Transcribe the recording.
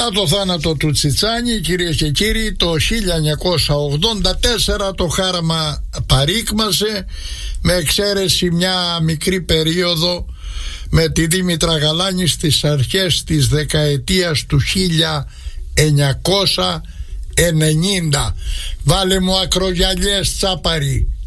Μετά το θάνατο του Τσιτσάνη, κυρίες και κύριοι, το 1984 το χάραμα παρήκμασε, με εξαίρεση μια μικρή περίοδο με τη Δήμητρα Γαλάνη στις αρχές της δεκαετίας του 1990. Βάλε μου ακρογιαλιές, Τσάπαρη.